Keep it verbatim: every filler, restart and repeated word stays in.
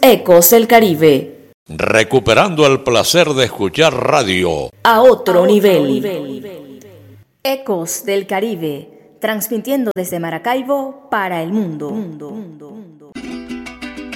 Ecos del Caribe. Recuperando el placer de escuchar radio a otro, a otro nivel. nivel. Ecos del Caribe, transmitiendo desde Maracaibo para el mundo. mundo, mundo, mundo.